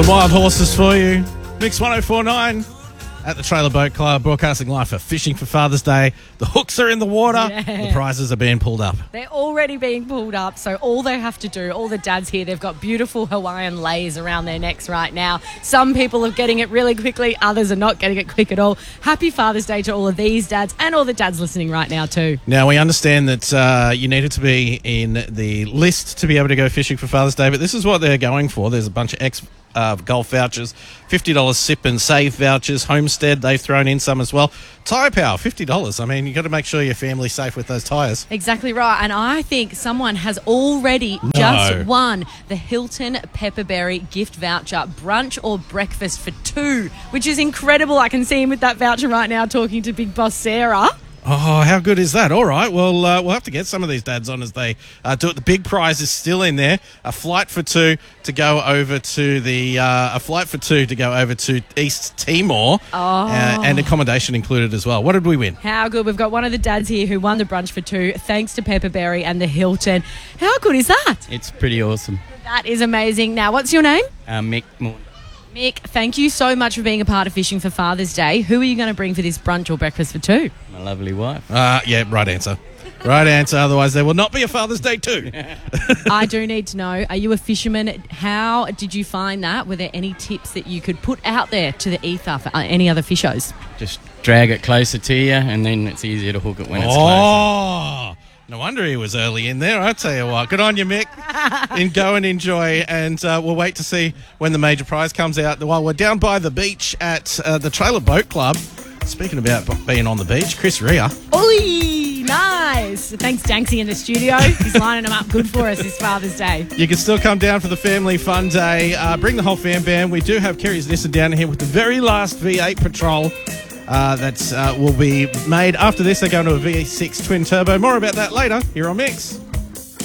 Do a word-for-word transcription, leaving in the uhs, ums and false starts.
Some wild horses for you. Mix one oh four point nine at the Trailer Boat Club, broadcasting live for Fishing for Father's Day. The hooks are in the water. Yeah. The prizes are being pulled up. They're already being pulled up, so all they have to do, all the dads here, they've got beautiful Hawaiian leis around their necks right now. Some people are getting it really quickly, others are not getting it quick at all. Happy Father's Day to all of these dads and all the dads listening right now too. Now, we understand that uh, you needed to be in the list to be able to go fishing for Father's Day, but this is what they're going for. There's a bunch of ex uh, golf vouchers, fifty dollars sip and save vouchers, Homestead, they've thrown in some as well. Tyre Power, fifty dollars. I mean, you've got to make sure your family's safe with those tyres. Exactly right. And I think someone has already No. just won the Hilton Pepperberry gift voucher, brunch or breakfast for two, which is incredible. I can see him with that voucher right now talking to Big Boss Sarah. Oh, how good is that? All right, well, uh, we'll have to get some of these dads on as they uh, do it. The big prize is still in there. A flight for two to go over to the uh, a flight for two to go over to East Timor, Oh. uh, and accommodation included as well. What did we win? How good. We've got one of the dads here who won the brunch for two, thanks to Pepperberry and the Hilton. How good is that? It's pretty awesome. That is amazing. Now, what's your name? Uh, Mick Moore. Mick, thank you so much for being a part of Fishing for Father's Day. Who are you going to bring for this brunch or breakfast for two? My lovely wife. Uh, yeah, right answer. Right answer. Otherwise, there will not be a Father's Day too. I do need to know, are you a fisherman? How did you find that? Were there any tips that you could put out there to the ether for uh, any other fishers? Just drag it closer to you, and then it's easier to hook it when it's closer. Oh, no wonder he was early in there. I tell you what, good on you, Mick. And go and enjoy, and uh, we'll wait to see when the major prize comes out. While we're down by the beach at uh, the Trailer Boat Club, speaking about being on the beach, Chris Rea. Oi, nice. Thanks, Danksy, in the studio. He's lining them up good for us this Father's Day. You can still come down for the family fun day. Uh, bring the whole fam band. We do have Kerry's Nissan down here with the very last V eight Patrol. Uh, that uh, will be made after this. They're going to a V six twin turbo. More about that later here on Mix.